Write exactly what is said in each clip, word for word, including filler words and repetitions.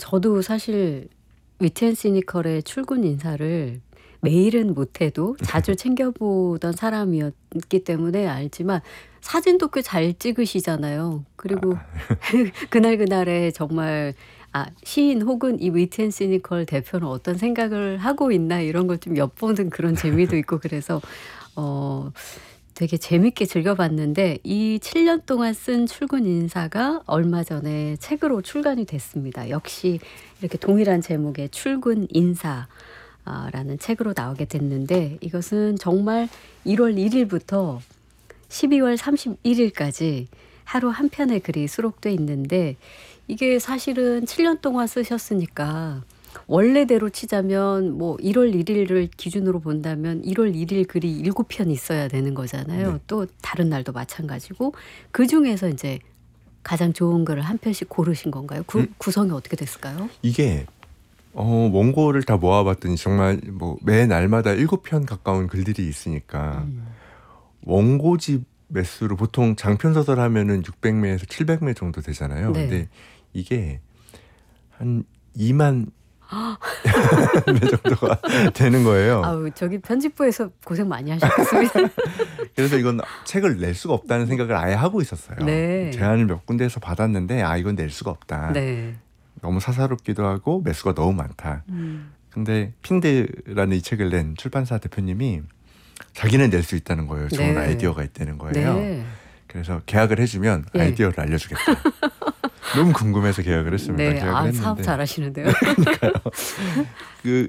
저도 사실 위트 앤 시니컬의 출근 인사를 매일은 못해도 자주 챙겨보던 사람이었기 때문에 알지만 사진도 꽤 잘 찍으시잖아요. 그리고 그날그날에 정말 아 시인 혹은 이 위트 앤 시니컬 대표는 어떤 생각을 하고 있나 이런 걸 좀 엿보는 그런 재미도 있고 그래서 어 되게 재밌게 즐겨봤는데 이 칠 년 동안 쓴 출근 인사가 얼마 전에 책으로 출간이 됐습니다. 역시 이렇게 동일한 제목의 출근 인사 아 라는 책으로 나오게 됐는데 이것은 정말 일월 일일부터 십이월 삼십일일까지 하루 한 편의 글이 수록돼 있는데 이게 사실은 칠 년 동안 쓰셨으니까 원래대로 치자면 뭐 일월 일일을 기준으로 본다면 일월 일일 글이 일곱 편 있어야 되는 거잖아요. 네. 또 다른 날도 마찬가지고 그중에서 이제 가장 좋은 글을 한 편씩 고르신 건가요? 구, 음. 구성이 어떻게 됐을까요? 이게 어, 원고를 다 모아봤더니 정말 뭐 매 날마다 일곱 편 가까운 글들이 있으니까 음. 원고집 매수로 보통 장편 소설 하면은 육백 매에서 칠백 매 정도 되잖아요. 네. 근데 이게 한 이만 매 정도가 되는 거예요. 아우 저기 편집부에서 고생 많이 하셨겠습니다. 그래서 이건 책을 낼 수가 없다는 생각을 아예 하고 있었어요. 네. 제안을 몇 군데에서 받았는데 아 이건 낼 수가 없다. 네. 너무 사사롭기도 하고 매수가 너무 많다. 음. 근데 핀드라는 이 책을 낸 출판사 대표님이 자기는 낼 수 있다는 거예요. 좋은 네. 아이디어가 있다는 거예요. 네. 그래서 계약을 해주면 예. 아이디어를 알려주겠다. 너무 궁금해서 계약을 했습니다. 네. 계약을 아 했는데 사업 잘하시는데요. 그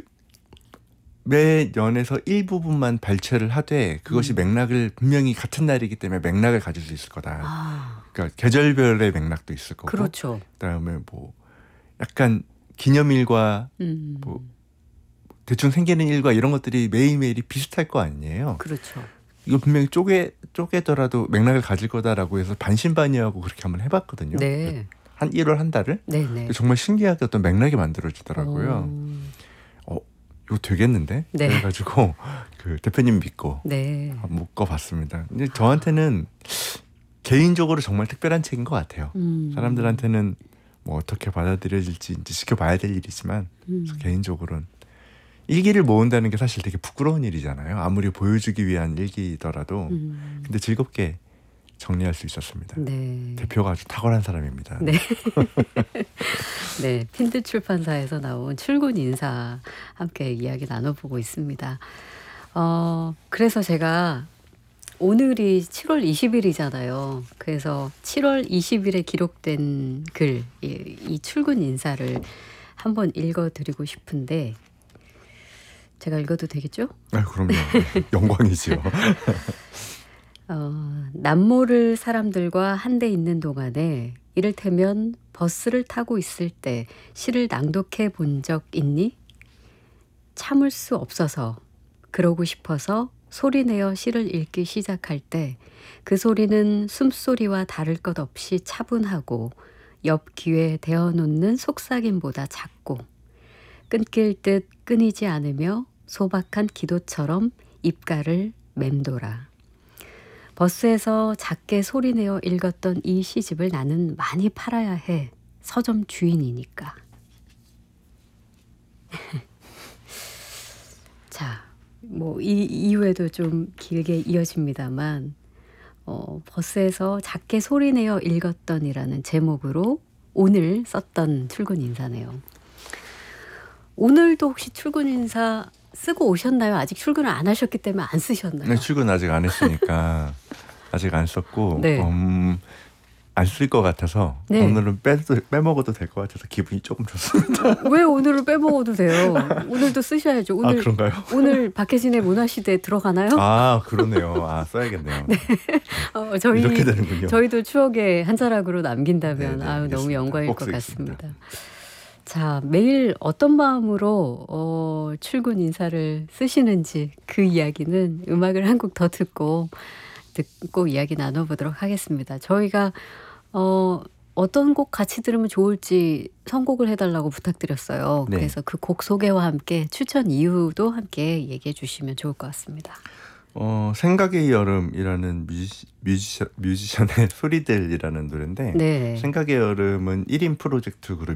매년에서 일부분만 발췌를 하되 그것이 음. 맥락을 분명히 같은 날이기 때문에 맥락을 가질 수 있을 거다. 아 그러니까 계절별의 맥락도 있을 거고 그렇죠. 그다음에 뭐 약간 기념일과 음. 뭐 대충 생기는 일과 이런 것들이 매일매일이 비슷할 거 아니에요. 그렇죠. 이거 분명히 쪼개, 쪼개더라도 맥락을 가질 거다라고 해서 반신반의하고 그렇게 한번 해봤거든요. 네. 한 일월 한 달을. 네네. 정말 신기하게 어떤 맥락이 만들어지더라고요. 어, 이거 되겠는데? 네. 그래가지고 그 대표님 믿고 네. 묶어봤습니다. 근데 저한테는 개인적으로 정말 특별한 책인 것 같아요. 음. 사람들한테는 뭐 어떻게 받아들여질지 이제 지켜봐야 될 일이지만 음. 개인적으로는 일기를 모은다는 게 사실 되게 부끄러운 일이잖아요. 아무리 보여주기 위한 일기더라도. 음. 근데 즐겁게 정리할 수 있었습니다. 네. 대표가 아주 탁월한 사람입니다. 네. 네. 핀드 출판사에서 나온 출근 인사 함께 이야기 나눠보고 있습니다. 어, 그래서 제가 오늘이 칠월 이십일이잖아요. 그래서 칠월 이십일에 기록된 글, 이, 이 출근 인사를 한번 읽어드리고 싶은데 제가 읽어도 되겠죠? 아, 그럼요. 영광이지요. 어, 남모를 사람들과 한데 있는 동안에 이를테면 버스를 타고 있을 때 시를 낭독해 본 적 있니? 참을 수 없어서 그러고 싶어서 소리내어 시를 읽기 시작할 때 그 소리는 숨소리와 다를 것 없이 차분하고 옆 귀에 대어놓는 속삭임보다 작고 끊길 듯 끊이지 않으며 소박한 기도처럼 입가를 맴돌아. 버스에서 작게 소리내어 읽었던 이 시집을 나는 많이 팔아야 해. 서점 주인이니까. 자, 뭐 이 이후에도 좀 길게 이어집니다만 어, 버스에서 작게 소리내어 읽었던이라는 제목으로 오늘 썼던 출근 인사네요. 오늘도 혹시 출근 인사 쓰고 오셨나요? 아직 출근을 안 하셨기 때문에 안 쓰셨나요? 네, 출근 아직 안 했으니까 아직 안 썼고 네. 음, 안 쓸 것 같아서 네. 오늘은 빼, 빼먹어도 될 것 같아서 기분이 조금 좋습니다. 왜 오늘은 빼먹어도 돼요? 오늘도 쓰셔야죠. 오늘 아, 그런가요? 오늘 박혜진의 문화시대 들어가나요? 아, 그러네요. 아, 써야겠네요. 네. 어, 저희 이렇게 되는군요. 저희도 추억의 한 자락으로 남긴다면 네, 네, 아유, 너무 알겠습니다. 영광일 꼭 것 쓰겠습니다. 같습니다. 자, 매일 어떤 마음으로 어, 출근 인사를 쓰시는지 그 이야기는 음악을 한 곡 더 듣고 듣고 이야기 나눠보도록 하겠습니다. 저희가 어, 어떤 곡 같이 들으면 좋을지 선곡을 해달라고 부탁드렸어요. 네. 그래서 그 곡 소개와 함께 추천 이유도 함께 얘기해 주시면 좋을 것 같습니다. 어, 생각의 여름이라는 뮤지, 뮤지션, 뮤지션의 소리들이라는 노래인데 네. 생각의 여름은 일 인 프로젝트 그룹